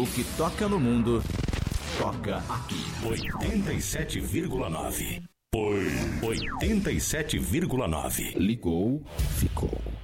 O que toca no mundo, toca aqui. 87,9. 87,9. Ligou, ficou.